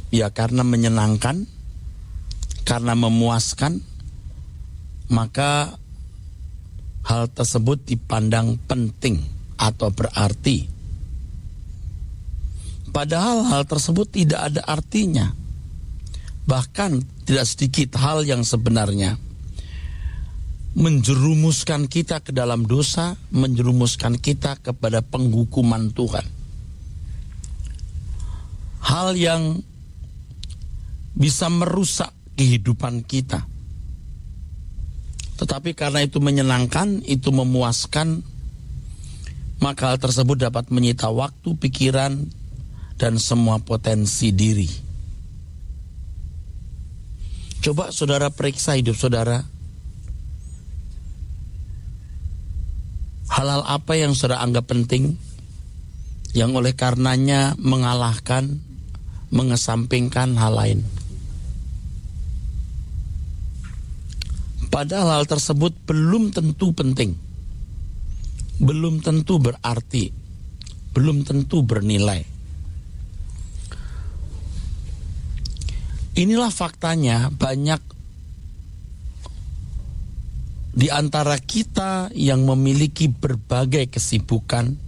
Ya karena menyenangkan, karena memuaskan, maka hal tersebut dipandang penting atau berarti. Padahal hal tersebut tidak ada artinya. Bahkan tidak sedikit hal yang sebenarnya menjerumuskan kita ke dalam dosa, menjerumuskan kita kepada penghukuman Tuhan. Hal yang bisa merusak kehidupan kita. Tetapi karena itu menyenangkan, itu memuaskan, maka hal tersebut dapat menyita waktu, pikiran, dan semua potensi diri. Coba saudara periksa hidup saudara. Hal-hal apa yang saudara anggap penting, yang oleh karenanya mengalahkan, mengesampingkan hal lain. Padahal hal tersebut belum tentu penting, belum tentu berarti, belum tentu bernilai. Inilah faktanya, banyak di antara kita yang memiliki berbagai kesibukan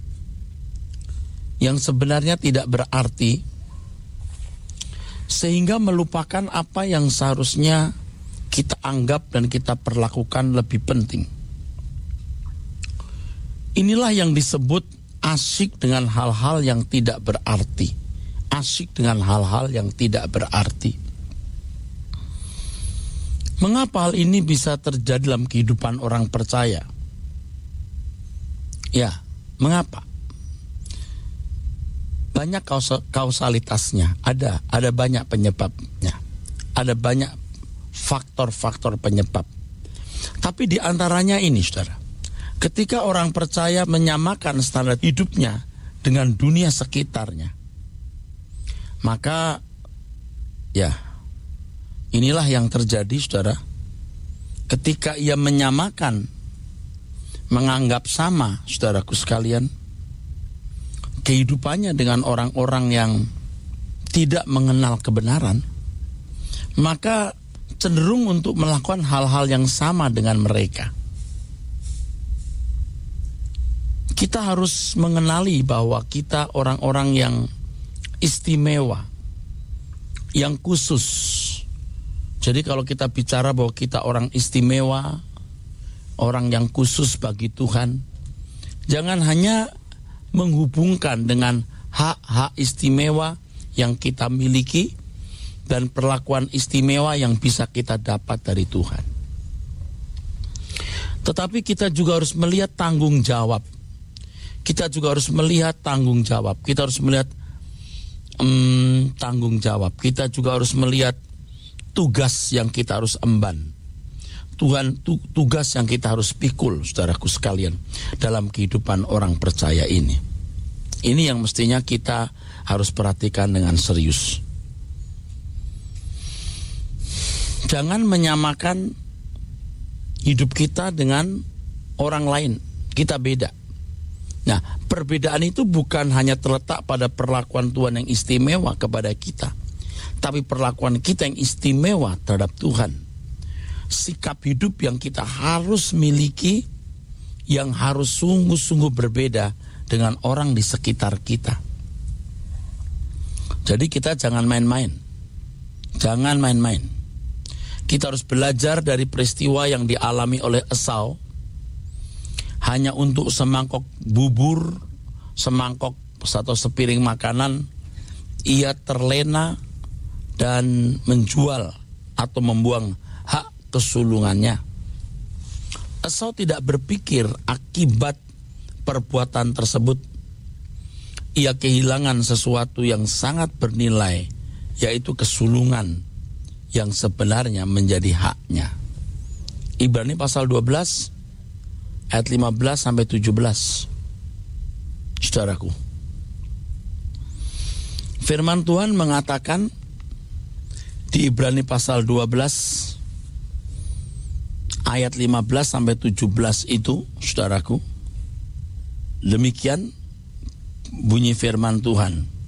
yang sebenarnya tidak berarti, sehingga melupakan apa yang seharusnya kita anggap dan kita perlakukan lebih penting. Inilah yang disebut asyik dengan hal-hal yang tidak berarti. Asyik dengan hal-hal yang tidak berarti. Mengapa hal ini bisa terjadi dalam kehidupan orang percaya? Ya, mengapa? Banyak kausalitasnya, ada banyak penyebabnya. Ada banyak faktor-faktor penyebab. Tapi di antaranya ini, saudara. Ketika orang percaya menyamakan standar hidupnya dengan dunia sekitarnya, maka ya inilah yang terjadi, saudara. Ketika ia menyamakan, menganggap sama, saudaraku sekalian, kehidupannya dengan orang-orang yang tidak mengenal kebenaran, maka cenderung untuk melakukan hal-hal yang sama dengan mereka. Kita harus mengenali bahwa kita orang-orang yang istimewa, yang khusus. Jadi kalau kita bicara bahwa kita orang istimewa, orang yang khusus bagi Tuhan, jangan hanya menghubungkan dengan hak-hak istimewa yang kita miliki dan perlakuan istimewa yang bisa kita dapat dari Tuhan. Tetapi kita juga harus melihat tanggung jawab. Kita juga harus melihat tanggung jawab. Kita harus melihat tanggung jawab. Kita juga harus melihat tugas yang kita harus emban. Tugas yang kita harus pikul, saudaraku sekalian, dalam kehidupan orang percaya ini. Ini yang mestinya kita harus perhatikan dengan serius. Jangan menyamakan hidup kita dengan orang lain. Kita beda. Nah, perbedaan itu bukan hanya terletak pada perlakuan Tuhan yang istimewa kepada kita, tapi perlakuan kita yang istimewa terhadap Tuhan. Sikap hidup yang kita harus miliki, yang harus sungguh-sungguh berbeda dengan orang di sekitar kita. Jadi kita jangan main-main. Jangan main-main. Kita harus belajar dari peristiwa yang dialami oleh Esau. Hanya untuk semangkok bubur, semangkok atau sepiring makanan, ia terlena dan menjual atau membuang hak kesulungannya. Esau tidak berpikir akibat perbuatan tersebut. Ia kehilangan sesuatu yang sangat bernilai, yaitu kesulungan yang sebenarnya menjadi haknya. Ibrani pasal 12 ayat 15 sampai 17. Saudaraku, firman Tuhan mengatakan di Ibrani pasal 12 ayat 15 sampai 17 itu, saudaraku, demikian bunyi firman Tuhan.